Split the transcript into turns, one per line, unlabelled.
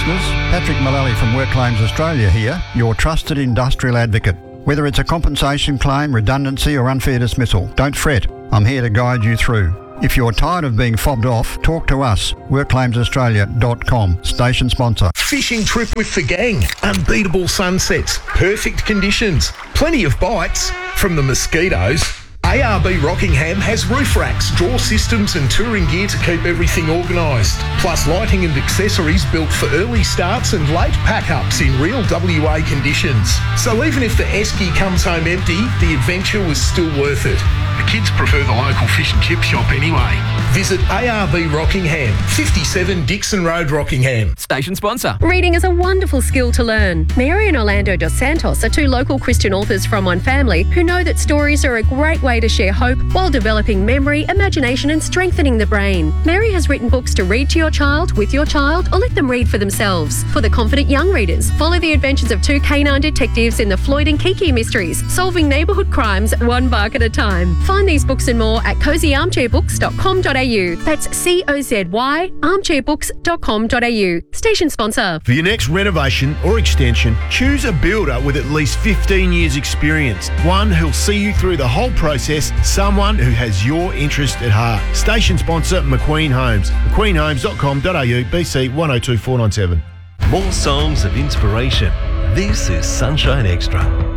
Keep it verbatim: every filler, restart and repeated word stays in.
listeners. Patrick Mullally from Work Claims Australia here, your trusted industrial advocate. Whether it's a compensation claim, redundancy or unfair dismissal, don't fret. I'm here to guide you through. If you're tired of being fobbed off, talk to us. work claims australia dot com. Station sponsor.
Fishing trip with the gang. Unbeatable sunsets. Perfect conditions. Plenty of bites. From the mosquitoes, A R B Rockingham has roof racks, draw systems and touring gear to keep everything organised. Plus lighting and accessories built for early starts and late pack-ups in real W A conditions. So even if the esky comes home empty, the adventure was still worth it. The kids prefer the local fish and chip shop anyway. Visit A R B Rockingham, fifty-seven Dixon Road, Rockingham.
Station sponsor.
Reading is a wonderful skill to learn. Mary and Orlando Dos Santos are two local Christian authors from One Family who know that stories are a great way to share hope while developing memory, imagination and strengthening the brain. Mary has written books to read to your child, with your child, or let them read for themselves. For the confident young readers, follow the adventures of two canine detectives in the Floyd and Kiki mysteries, solving neighbourhood crimes one bark at a time. Find these books and more at cozy armchair books dot com dot a u. That's C O Z Y armchair books dot com dot a u. Station sponsor.
For your next renovation or extension, choose a builder with at least fifteen years experience. One who'll see you through the whole process, someone who has your interest at heart. Station sponsor McQueen Homes. mcqueen homes dot com dot a u, B C one oh two four nine seven.
More songs of inspiration. This is Sunshine Extra.